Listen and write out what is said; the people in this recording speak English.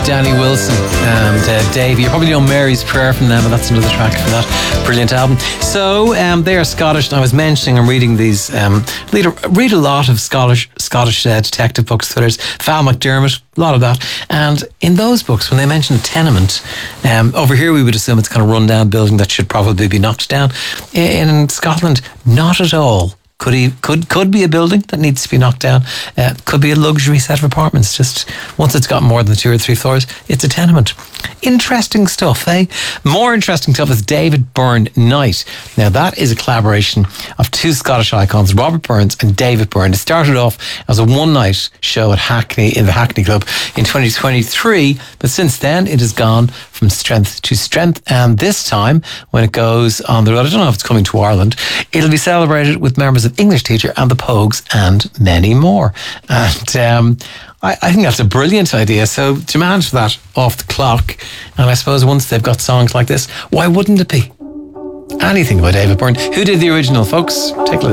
Danny Wilson and Davey. You probably know Mary's Prayer from them, but that's another track from that brilliant album. So they are Scottish, and I was mentioning I'm reading these, read a lot of Scottish detective books, thrillers. Val McDermott, a lot of that. And in those books, when they mention tenement, over here we would assume it's kind of run down building that should probably be knocked down. In Scotland, not at all. Could be a building that needs to be knocked down. Could be a luxury set of apartments. Just once it's got more than 2 or 3 floors, it's a tenement. Interesting stuff, eh? More interesting stuff is David Byrne Night. Now that is a collaboration of 2 Scottish icons, Robert Burns and David Byrne. It started off as a one-night show at Hackney, in the Hackney Club in 2023, but since then it has gone from strength to strength, and this time when it goes on the road, I don't know if it's coming to Ireland, it'll be celebrated with members of English Teacher and the Pogues and many more. And I think that's a brilliant idea. So demand for that off the clock. And I suppose once they've got songs like this, why wouldn't it be? Anything by David Byrne. Who did the original, folks? Take a listen.